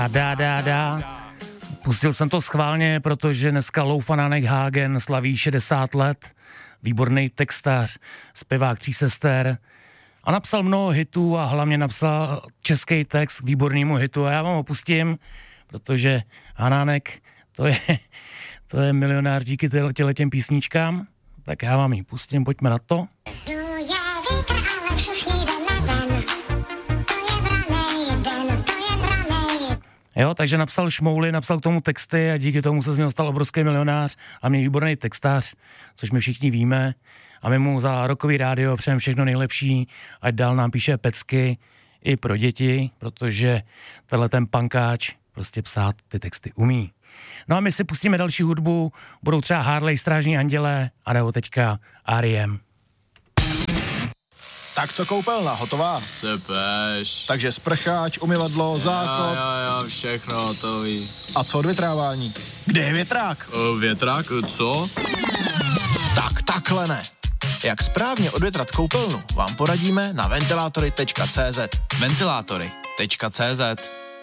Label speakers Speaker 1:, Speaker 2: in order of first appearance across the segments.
Speaker 1: Pustil jsem to schválně, protože dneska Lou van Hagen slaví 60 let. Výborný textař, zpěvák Tří sester. A napsal mnoho hitů a hlavně napsal český text k výbornému hitu. A já vám ho pustím, protože Hanánek, to je milionář díky těm písničkám. Tak já vám ji pustím, pojďme na to. Jo, takže napsal šmouly, napsal k tomu texty a díky tomu se z něho stal obrovský milionář a mě výborný textař, což my všichni víme. A my mu za Rockový rádio přejeme všechno nejlepší, ať dál nám píše pecky i pro děti, protože tenhle ten pankáč prostě psát ty texty umí. No a my si pustíme další hudbu, budou třeba Harley, Strážní andělé a nebo teďka R.E.M.
Speaker 2: Tak co koupelna, hotová?
Speaker 3: Sepeš.
Speaker 2: Takže sprcháč, umyvadlo, záchod.
Speaker 3: Jo, všechno hotový.
Speaker 2: A co odvětrávání? Kde je větrák?
Speaker 3: Větrák? Co?
Speaker 2: Tak takhle ne. Jak správně odvětrat koupelnu, vám poradíme na ventilátory.cz.
Speaker 3: Ventilátory.cz.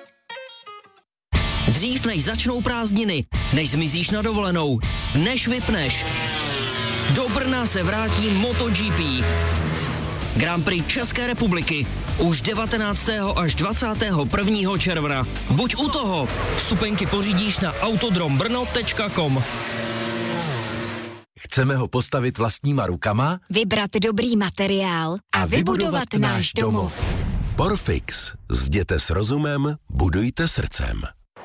Speaker 4: Dřív než začnou prázdniny, než zmizíš na dovolenou, než vypneš. Do Brna se vrátí MotoGP. Grand Prix České republiky už 19. až 21. června. Buď u toho. Vstupenky pořídíš na autodrombrno.com.
Speaker 5: Chceme ho postavit vlastníma rukama,
Speaker 6: vybrat dobrý materiál a vybudovat náš domov.
Speaker 5: Porfix. Zděte s rozumem, budujte srdcem.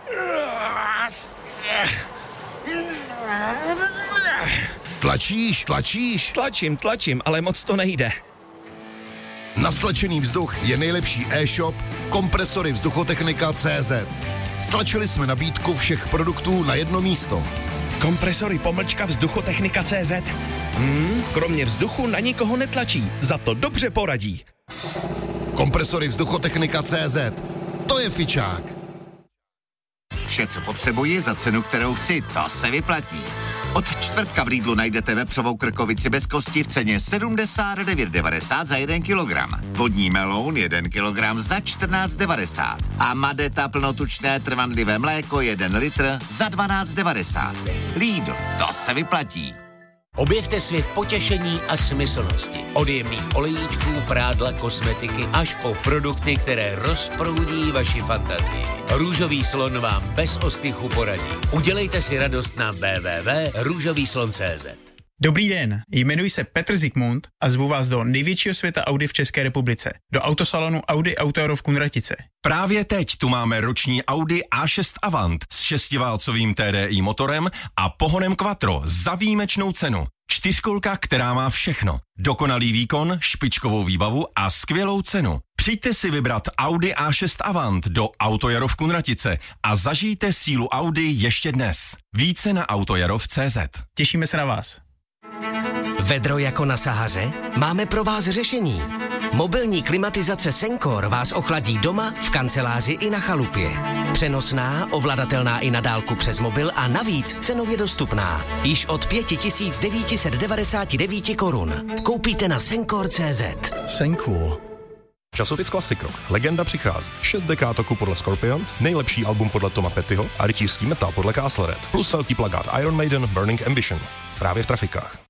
Speaker 7: Tlačíš?
Speaker 8: Tlačím, ale moc to nejde.
Speaker 7: Na stlačený vzduch je nejlepší e-shop Kompresory Vzduchotechnika.cz. Stlačili jsme nabídku všech produktů na jedno místo.
Speaker 8: Kompresory _vzduchotechnika.cz. Kromě vzduchu na nikoho netlačí, za to dobře poradí.
Speaker 7: Kompresory Vzduchotechnika.cz. To je fičák.
Speaker 9: Vše, co potřebuji za cenu, kterou chci, to se vyplatí. Od čtvrtka v Lidlu najdete vepřovou krkovici bez kosti v ceně 79,90 za 1 kilogram. Vodní meloun 1 kilogram za 14,90. A Madeta plnotučné trvanlivé mléko 1 litr za 12,90. Lidl, to se vyplatí.
Speaker 10: Objevte svět potěšení a smyslnosti. Od jemných olejíčků, prádla, kosmetiky až po produkty, které rozproudí vaši fantazii. Růžový slon vám bez ostychu poradí. Udělejte si radost na www.růžovýslon.cz.
Speaker 11: Dobrý den, jmenuji se Petr Zikmund a zvu vás do největšího světa Audi v České republice, do autosalonu Audi Auto v Kunratice.
Speaker 12: Právě teď tu máme roční Audi A6 Avant s 6válcovým TDI motorem a pohonem Quattro za výjimečnou cenu. 4kolka, která má všechno. Dokonalý výkon, špičkovou výbavu a skvělou cenu. Přijďte si vybrat Audi A6 Avant do Autojaro v Kunratice a zažijte sílu Audi ještě dnes. Více na autojarov.cz.
Speaker 11: Těšíme se na vás.
Speaker 10: Vedro jako na Sahaře? Máme pro vás řešení. Mobilní klimatizace Sencor vás ochladí doma, v kanceláři i na chalupě. Přenosná, ovladatelná i na dálku přes mobil a navíc cenově dostupná. Již od 5999 korun. Koupíte na Sencor.cz.
Speaker 2: Sencor.
Speaker 13: Časopis Classic Rock. Legenda přichází. 6 dekád roku podle Scorpions, nejlepší album podle Toma Pettyho a rytířský metal podle Castle Red. Plus velký plakát Iron Maiden Burning Ambition. Právě v trafikách.